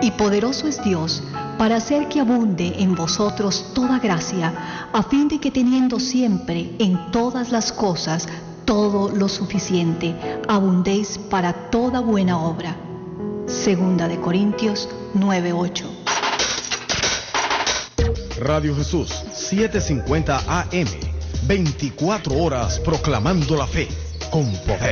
Y poderoso es Dios para hacer que abunde en vosotros toda gracia, a fin de que teniendo siempre en todas las cosas todo lo suficiente, abundéis para toda buena obra. Segunda de Corintios 9:8. Radio Jesús 750 AM, 24 horas proclamando la fe con poder.